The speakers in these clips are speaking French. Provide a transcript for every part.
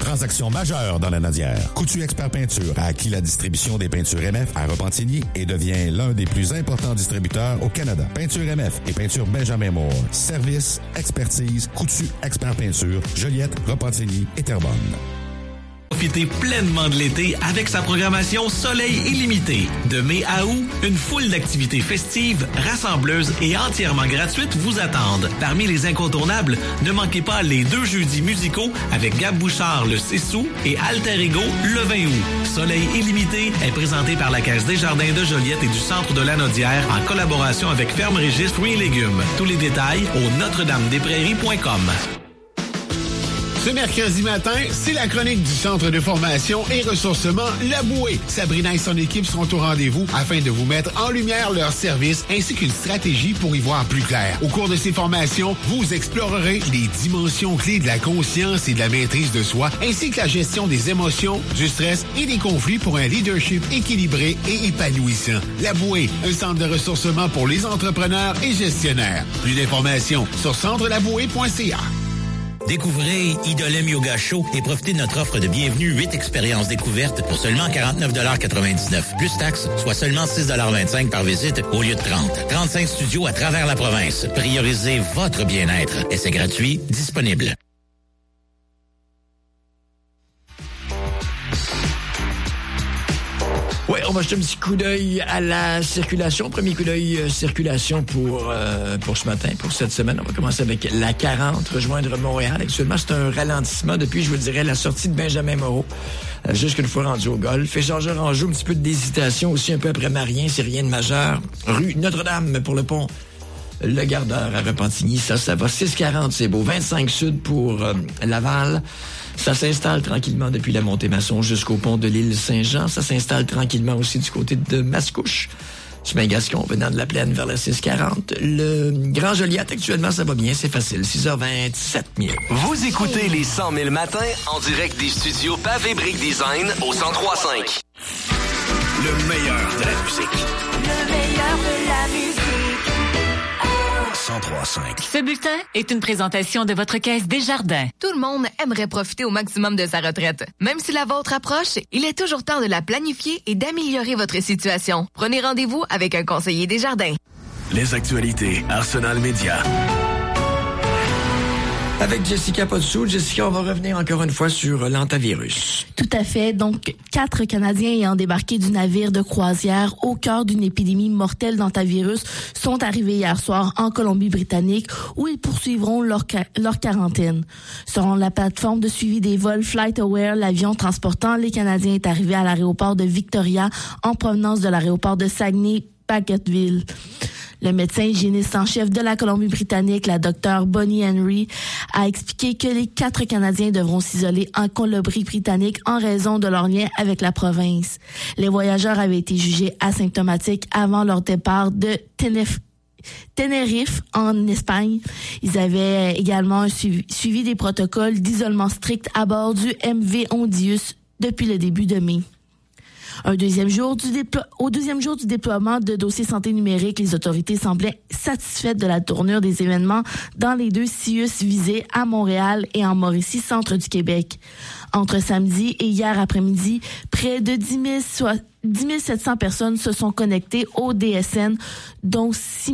transaction majeure dans la Nodière. Coutu Expert Peinture a acquis la distribution des peintures MF à Repentigny et devient l'un des plus importants distributeurs au Canada. Peinture MF et peinture Benjamin Moore. Service, expertise, Coutu Expert Peinture, Joliette, Repentigny et Terrebonne. Profitez pleinement de l'été avec sa programmation Soleil illimité. De mai à août, une foule d'activités festives, rassembleuses et entièrement gratuites vous attendent. Parmi les incontournables, ne manquez pas les 2 jeudis musicaux avec Gab Bouchard le 6 août et Alter Ego le 20 août. Soleil illimité est présenté par la Caisse Desjardins de Joliette et du Centre de la Nodière en collaboration avec Ferme Régis Fruits et Légumes. Tous les détails au notre-dame-des-prairies.com. Ce mercredi matin, c'est la chronique du Centre de formation et ressourcement La Bouée. Sabrina et son équipe seront au rendez-vous afin de vous mettre en lumière leurs services ainsi qu'une stratégie pour y voir plus clair. Au cours de ces formations, vous explorerez les dimensions clés de la conscience et de la maîtrise de soi, ainsi que la gestion des émotions, du stress et des conflits pour un leadership équilibré et épanouissant. La Bouée, un centre de ressourcement pour les entrepreneurs et gestionnaires. Plus d'informations sur centrelabouée.ca. Découvrez Idolem Yoga Show et profitez de notre offre de bienvenue 8 expériences découvertes pour seulement 49,99 $. Plus taxes, soit seulement 6,25 $ par visite au lieu de 30. 35 studios à travers la province. Priorisez votre bien-être. Essai gratuit, disponible. Oui, on va jeter un petit coup d'œil à la circulation. Premier coup d'œil circulation pour ce matin, pour cette semaine. On va commencer avec la 40, rejoindre Montréal. Actuellement, c'est un ralentissement depuis, je vous dirais, la sortie de Benjamin Moreau. Jusqu'une fois rendu au golf. Échangeur en joue, un petit peu d'hésitation aussi un peu après Marien, c'est rien de majeur. Rue Notre-Dame pour le pont. Le Gardeur à Repentigny, ça va. 6,40, c'est beau. 25 sud pour Laval. Ça s'installe tranquillement depuis la Montée-Masson jusqu'au pont de l'île Saint-Jean. Ça s'installe tranquillement aussi du côté de Mascouche. Chemin Gascon, venant de la Plaine vers la 640. Le Grand Joliette, actuellement, ça va bien, c'est facile. 6h27 minutes. Vous écoutez les 100 000 matins en direct des studios Pavé Brick Design au 103.5. Le meilleur de la musique. Le meilleur de la musique. 103.5. Ce bulletin est une présentation de votre Caisse Desjardins. Tout le monde aimerait profiter au maximum de sa retraite. Même si la vôtre approche, il est toujours temps de la planifier et d'améliorer votre situation. Prenez rendez-vous avec un conseiller Desjardins. Les actualités Arsenal Média. Avec Jessica Potsou. Jessica, on va revenir encore une fois sur l'hantavirus. Tout à fait. Donc, 4 Canadiens ayant débarqué du navire de croisière au cœur d'une épidémie mortelle d'hantavirus sont arrivés hier soir en Colombie-Britannique où ils poursuivront leur quarantaine. Selon la plateforme de suivi des vols FlightAware, l'avion transportant les Canadiens est arrivé à l'aéroport de Victoria en provenance de l'aéroport de Saguenay-Packetteville. Le médecin hygiéniste en chef de la Colombie-Britannique, la docteure Bonnie Henry, a expliqué que les 4 Canadiens devront s'isoler en Colombie-Britannique en raison de leur lien avec la province. Les voyageurs avaient été jugés asymptomatiques avant leur départ de Tenerife en Espagne. Ils avaient également suivi des protocoles d'isolement strict à bord du MV Hondius depuis le début de mai. Au deuxième jour du déploiement de dossiers santé numérique, les autorités semblaient satisfaites de la tournure des événements dans les 2 CIUS visés à Montréal et en Mauricie, centre du Québec. Entre samedi et hier après-midi, près de 10 700 personnes se sont connectées au DSN, dont 6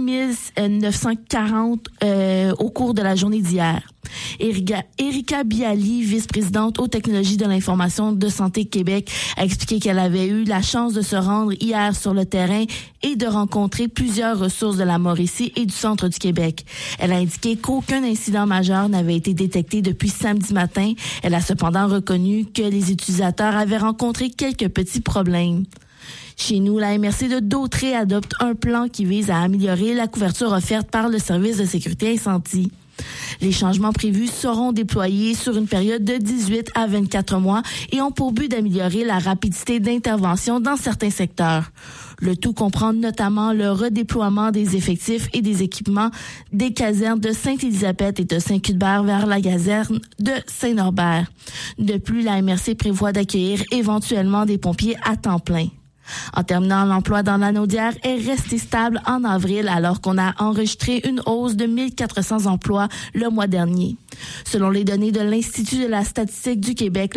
940 au cours de la journée d'hier. Erika Bialy, vice-présidente aux technologies de l'information de Santé Québec, a expliqué qu'elle avait eu la chance de se rendre hier sur le terrain et de rencontrer plusieurs ressources de la Mauricie et du centre du Québec. Elle a indiqué qu'aucun incident majeur n'avait été détecté depuis samedi matin. Elle a cependant reconnu que les utilisateurs avaient rencontré quelques petits problèmes. Chez nous, la MRC de Dautré adopte un plan qui vise à améliorer la couverture offerte par le service de sécurité incendie. Les changements prévus seront déployés sur une période de 18 à 24 mois et ont pour but d'améliorer la rapidité d'intervention dans certains secteurs. Le tout comprend notamment le redéploiement des effectifs et des équipements des casernes de Sainte-Élisabeth et de Saint-Cuthbert vers la caserne de Saint-Norbert. De plus, la MRC prévoit d'accueillir éventuellement des pompiers à temps plein. En terminant, l'emploi dans la Naudière est resté stable en avril alors qu'on a enregistré une hausse de 1400 emplois le mois dernier. Selon les données de l'Institut de la statistique du Québec,